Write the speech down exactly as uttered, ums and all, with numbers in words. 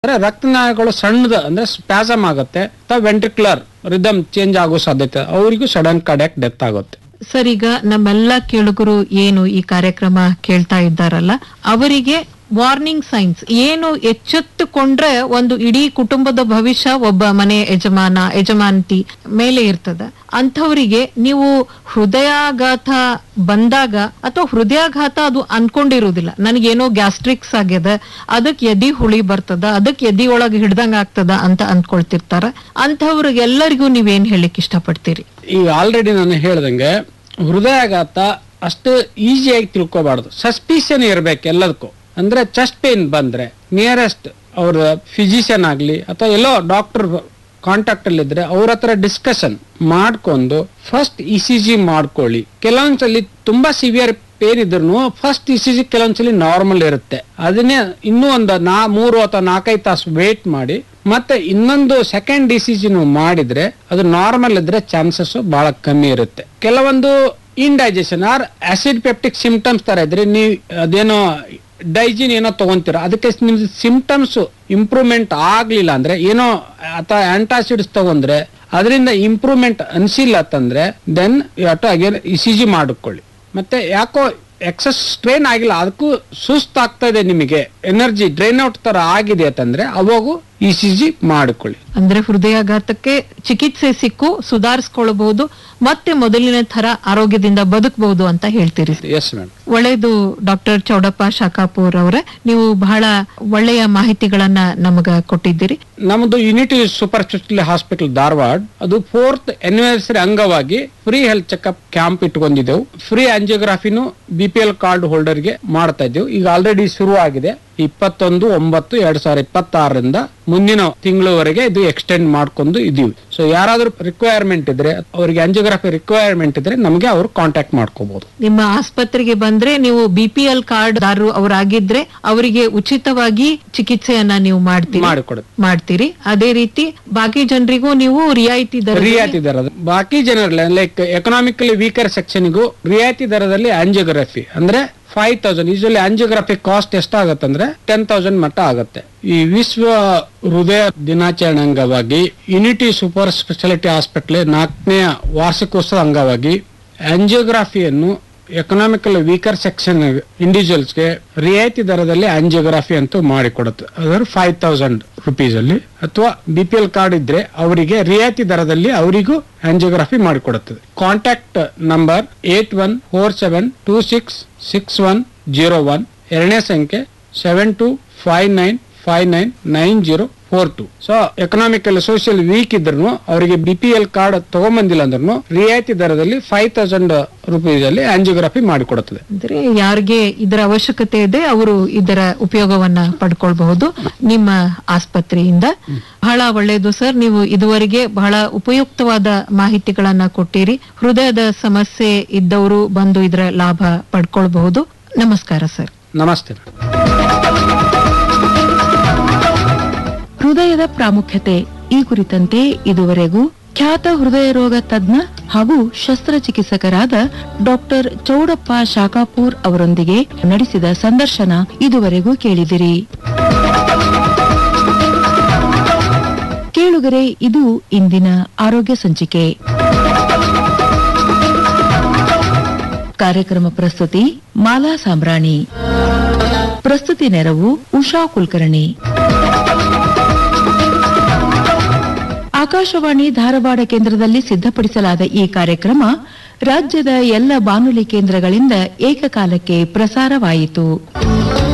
ಅಂದ್ರೆ ರಕ್ತನಾಳಗಳು ಸಣ್ಣದ ಅಂದ್ರೆ ಸ್ಪ್ಯಾಸಮ್ ಆಗುತ್ತೆ ಅಥವಾ ವೆಂಟ್ರಿಕ್ಯುಲರ್ ರಿದಮ್ ಚೇಂಜ್ ಆಗೋ ಸಾಧ್ಯತೆ, ಅವರಿಗೂ ಸಡನ್ ಕಾರ್ಡಿಯಾಕ್ ಡೆತ್ ಆಗುತ್ತೆ. ಸರ್, ಈಗ ನಮ್ಮೆಲ್ಲ ಕೇಳುಗರು ಏನು ಈ ಕಾರ್ಯಕ್ರಮ ಕೇಳ್ತಾ ಇದ್ದಾರಲ್ಲ, ಅವರಿಗೆ ವಾರ್ನಿಂಗ್ ಸೈನ್ಸ್ ಏನು ಎಚ್ಚೆತ್ತುಕೊಂಡ್ರೆ ಒಂದು ಇಡೀ ಕುಟುಂಬದ ಭವಿಷ್ಯ ಒಬ್ಬ ಮನೆ ಯಜಮಾನ ಯಜಮಾನತಿ ಮೇಲೆ ಇರ್ತದ, ಅಂಥವರಿಗೆ ನೀವು ಹೃದಯಾಘಾತ ಬಂದಾಗ ಅಥವಾ ಹೃದಯಾಘಾತ ಅದು ಅನ್ಕೊಂಡಿರುವುದಿಲ್ಲ, ನನಗೇನೋ ಗ್ಯಾಸ್ಟ್ರಿಕ್ಸ್ ಆಗ್ಯದ, ಅದಕ್ಕೆ ಎದಿ ಹುಳಿ ಬರ್ತದ, ಅದಕ್ಕೆ ಎದಿ ಒಳಗೆ ಹಿಡ್ದಂಗ ಆಗ್ತದ ಅಂತ ಅಂದ್ಕೊಳ್ತಿರ್ತಾರ. ಅಂಥವ್ರಿಗೆಲ್ಲರಿಗೂ ನೀವೇನ್ ಹೇಳಿಕ್ ಇಷ್ಟಪಡ್ತೀರಿ? ಈಗ ಆಲ್ರೆಡಿ ನಾನು ಹೇಳ್ದಂಗೆ ಹೃದಯಾಘಾತ ಅಷ್ಟು ಈಸಿಯಾಗಿ ತಿಳ್ಕೊಬಾರ್ದು, ಸಸ್ಪಿಷನ್ ಇರ್ಬೇಕು ಎಲ್ಲದಕ್ಕೂ. ಅಂದ್ರೆ ಚೆಸ್ಟ್ ಪೇನ್ ಬಂದ್ರೆ ನಿಯರೆಸ್ಟ್ ಅವ್ರ ಫಿಸಿಷಿಯನ್ ಆಗ್ಲಿ ಅಥವಾ ಎಲ್ಲೋ ಡಾಕ್ಟರ್ ಕಾಂಟ್ಯಾಕ್ಟ್ ಅಲ್ಲಿ ಇದ್ರೆ ಅವ್ರ ಹತ್ರ ಡಿಸ್ಕಷನ್ ಮಾಡ್ಕೊಂಡು ಫಸ್ಟ್ ಇ ಸಿ ಜಿ ಮಾಡ್ಕೊಳ್ಳಿ. ಕೆಲವೊಂದ್ಸಲಿ ತುಂಬಾ ಸಿವಿಯರ್ ಪೇನ್ ಇದ್ರು first E C G ಕೆಲವೊಂದ್ಸಲಿ normal ಇರುತ್ತೆ, ಅದನ್ನೇ ಇನ್ನೂ ಒಂದು ನಾ ಮೂರು ಅಥವಾ ನಾಲ್ಕೈದು ತಾಸು ವೇಟ್ ಮಾಡಿ ಮತ್ತೆ ಇನ್ನೊಂದು ಸೆಕೆಂಡ್ ಇ ಸಿ ಜಿ ಮಾಡಿದ್ರೆ ಅದು ನಾರ್ಮಲ್ ಇದ್ರೆ ಚಾನ್ಸಸ್ ಬಹಳ ಕಮ್ಮಿ ಇರುತ್ತೆ. ಕೆಲವೊಂದು indigestion R acid peptic symptoms ತರ ಇದ್ರೆ ನೀವು ಅದೇನೋ ಡೈಜಿನ್ ಏನೋ ತಗೊಂತೀರ, ಅದಕ್ಕೆ ನಿಮ್ದು ಸಿಂಪ್ಟಮ್ಸ್ ಇಂಪ್ರೂವ್ಮೆಂಟ್ ಆಗ್ಲಿಲ್ಲ ಅಂದ್ರೆ ಏನೋ ಅಥವಾ ಆಂಟಾಸಿಡ್ಸ್ ತಗೊಂಡ್ರೆ ಅದರಿಂದ ಇಂಪ್ರೂವ್ಮೆಂಟ್ ಅನ್ಸಿಲ್ಲ ಅಂತಂದ್ರೆ then you again E C G ಮಾಡಿಕೊಳ್ಳಿ. ಮತ್ತೆ ಯಾಕೋ ಎಕ್ಸಸ್ ಸ್ಟ್ರೈನ್ ಆಗಿಲ್ಲ, ಅದಕ್ಕೂ ಸುಸ್ತಾಗ್ತಾ ಇದೆ, ನಿಮಗೆ ಎನರ್ಜಿ ಡ್ರೈನ್ ಔಟ್ ತರ ಆಗಿದೆ ಅಂತಂದ್ರೆ ಅವಾಗೂ ಇ ಸಿ ಜಿ ಮಾಡಿಕೊಳ್ಳಿ. ಅಂದ್ರೆ ಹೃದಯಾಘಾತಕ್ಕೆ ಚಿಕಿತ್ಸೆ ಸಿಕ್ಕು ಸುಧಾರಿಸ್ಕೊಳ್ಬಹುದು, ಮತ್ತೆ ಮೊದಲಿನ ತರ ಆರೋಗ್ಯದಿಂದ ಬದುಕಬಹುದು ಅಂತ ಹೇಳ್ತೀರಿ? Yes madam. ಒಳ್ಳೆಯದು ಡಾಕ್ಟರ್ ಚೌಡಪ್ಪ ಶಾಖಾಪೂರ್ ಅವರೇ, ನೀವು ಬಹಳ ಒಳ್ಳೆಯ ಮಾಹಿತಿಗಳನ್ನ ನಮಗ ಕೊಟ್ಟಿದ್ದೀರಿ. ನಮ್ದು unity super speciality hospital Dharwad ಅದು ಫೋರ್ತ್ ಆನಿವರ್ಸರಿ ಅಂಗವಾಗಿ free health checkup camp ಇಟ್ಕೊಂಡಿದ್ದೆವು. Free ಆಂಜಿಯೋಗ್ರಾಫಿನೂ B P L card holder ಗೆ ಮಾಡ್ತಾ ಇದ್ದೇವೆ. ಈಗ ಆಲ್ರೆಡಿ ಶುರು ಆಗಿದೆ. ಇಪ್ಪತ್ತೊಂದು ಒಂಬತ್ತು ಎರಡ್ ಸಾವಿರದ ಇಪ್ಪತ್ತಾರರಿಂದ ಮುಂದಿನ ತಿಂಗಳವರೆಗೆ ಇದು ಎಕ್ಸ್ಟೆಂಡ್ ಮಾಡ್ಕೊಂಡು ಇದೀವಿ. ಸೊ ಯಾರಾದ್ರೂ ರಿಕ್ವೈರ್ಮೆಂಟ್ ಇದ್ರೆ, ಅವರಿಗೆ ಆಂಜಿಯೋಗ್ರಾಫಿ ರಿಕ್ವೈರ್ಮೆಂಟ್ ಇದ್ರೆ ನಮಗೆ ಅವರು ಕಾಂಟ್ಯಾಕ್ಟ್ ಮಾಡ್ಕೋಬಹುದು. ನಿಮ್ಮ ಆಸ್ಪತ್ರೆಗೆ ಬಂದ್ರೆ ನೀವು ಬಿ ಪಿ ಎಲ್ ಕಾರ್ಡ್ ದಾರರು ಅವರಾಗಿದ್ರೆ ಅವರಿಗೆ ಉಚಿತವಾಗಿ ಚಿಕಿತ್ಸೆಯನ್ನ ನೀವು ಮಾಡ್ತೀರಿ ಮಾಡಿಕೊಡುತ್ತೆ ಮಾಡ್ತೀರಿ ಅದೇ ರೀತಿ ಬಾಕಿ ಜನರಿಗೂ ನೀವು ರಿಯಾಯಿತಿ ದರ ರಿಯಾಯಿತಿ ದರ ಬಾಕಿ ಜನರಲ್ಲ ಲೈಕ್ ಎಕನಾಮಿಕಲಿ ವೀಕರ್ ಸೆಕ್ಷನ್ಗೂ ರಿಯಾಯಿತಿ ದರದಲ್ಲಿ ಆಂಜಿಯೋಗ್ರಫಿ ಅಂದ್ರೆ five thousand usually angiography cost ಎಷ್ಟಾಗತ್ತೆ ಅಂದ್ರೆ ಟೆನ್ ತೌಸಂಡ್ ಮಟ್ಟ ಆಗುತ್ತೆ. ಈ ವಿಶ್ವ ಹೃದಯ ದಿನಾಚರಣೆ ಅಂಗವಾಗಿ ಯುನಿಟಿ ಸೂಪರ್ ಸ್ಪೆಷಾಲಿಟಿ ಹಾಸ್ಪಿಟಲ್ ನಾಲ್ಕನೇ ವಾರ್ಷಿಕೋತ್ಸವ ಅಂಗವಾಗಿ ಆಂಜಿಯೋಗ್ರಫಿಯನ್ನು ಎಕನಾಮಿಕಲ್ ವೀಕರ್ ಸೆಕ್ಷನ್ ಇಂಡಿವಿಜುವಲ್ಸ್ಗೆ ರಿಯಾಯಿತಿ ದರದಲ್ಲಿ ಆಂಜಿಯೋಗ್ರಫಿ ಅಂತೂ ಮಾಡಿಕೊಡುತ್ತೆ. ಅದರ ಫೈವ್ ತೌಸಂಡ್ ರುಪೀಸ್ ಅಲ್ಲಿ, ಅಥವಾ ಬಿ ಪಿ ಎಲ್ ಕಾರ್ಡ್ ಇದ್ರೆ ಅವರಿಗೆ ರಿಯಾಯಿತಿ ದರದಲ್ಲಿ ಅವರಿಗೂ ಆಂಜಿಯೋಗ್ರಫಿ ಮಾಡಿಕೊಡುತ್ತದೆ. Contact number eight one four seven two six six one zero one, ಎರಡನೇ ಸಂಖ್ಯೆ seven two five nine five nine nine zero four to. So economical social weak ಇದ್ರು ಅವರಿಗೆ ಬಿ ಪಿ ಎಲ್ ಕಾರ್ಡ್ ತಗೊಂಬಂದಿಲ್ಲ ಅಂದ್ರೂ ರಿಯಾಯಿತಿ ದರದಲ್ಲಿ five thousand rupees ಅಲ್ಲಿ angiography ಮಾಡಿಕೊಡುತ್ತದೆ. ಅಂದ್ರೆ ಯಾರಿಗೆ ಇದರ ಅವಶ್ಯಕತೆ ಇದೆ ಅವರು ಇದರ ಉಪಯೋಗವನ್ನ ಪಡ್ಕೊಳ್ಬಹುದು ನಿಮ್ಮ ಆಸ್ಪತ್ರೆಯಿಂದ. ಬಹಳ ಒಳ್ಳೆಯದು ಸರ್, ನೀವು ಇದುವರೆಗೆ ಬಹಳ ಉಪಯುಕ್ತವಾದ ಮಾಹಿತಿಗಳನ್ನ ಕೊಟ್ಟಿರಿ. ಹೃದಯದ ಸಮಸ್ಯೆ ಇದ್ದವರು ಬಂದು ಇದರ ಲಾಭ ಪಡ್ಕೊಳ್ಬಹುದು. ನಮಸ್ಕಾರ ಸರ್. ನಮಸ್ತೆ. ಹೃದಯದ ಪ್ರಾಮುಖ್ಯತೆ ಈ ಕುರಿತಂತೆ ಇದುವರೆಗೂ ಖ್ಯಾತ ಹೃದಯ ರೋಗ ತಜ್ಞ ಹಾಗೂ ಶಸ್ತ್ರಚಿಕಿತ್ಸಕರಾದ ಡಾಕ್ಟರ್ ಚೌಡಪ್ಪ ಶಾಖಾಪೂರ್ ಅವರೊಂದಿಗೆ ನಡೆಸಿದ ಸಂದರ್ಶನ ಇದುವರೆಗೂ ಕೇಳಿದಿರಿ. ಕೇಳುಗರೆ, ಇದು ಇಂದಿನ ಆರೋಗ್ಯ ಸಂಚಿಕೆ. ಕಾರ್ಯಕ್ರಮ ಪ್ರಸ್ತುತಿ ಮಾಲಾ ಸಾಂಬ್ರಾಣಿ. ಪ್ರಸ್ತುತಿ ನೆರವು ಉಷಾ ಕುಲಕರ್ಣಿ. ಆಕಾಶವಾಣಿ ಧಾರವಾಡ ಕೇಂದ್ರದಲ್ಲಿ ಸಿದ್ಧಪಡಿಸಲಾದ ಈ ಕಾರ್ಯಕ್ರಮ ರಾಜ್ಯದ ಎಲ್ಲ ಬಾನುಲಿ ಕೇಂದ್ರಗಳಿಂದ ಏಕಕಾಲಕ್ಕೆ ಪ್ರಸಾರವಾಯಿತು.